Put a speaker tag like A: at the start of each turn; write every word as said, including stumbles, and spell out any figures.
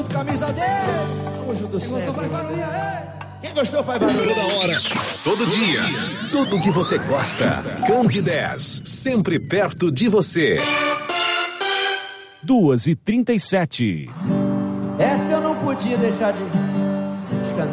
A: camisa dele. Tamo junto sempre. Quem gostou faz barulho, Quem gostou faz barulho.
B: Toda hora, todo dia, tudo que você gosta. Candidez, sempre perto de você.
C: duas e trinta e sete.
A: Essa eu não podia deixar de...